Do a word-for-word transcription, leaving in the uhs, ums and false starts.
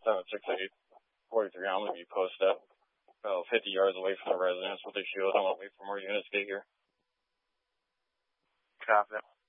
seven six eight, forty-three. I'm going to be posted up about fifty yards away from the residence with the shield. I'm going to wait for more units to get here. Copy.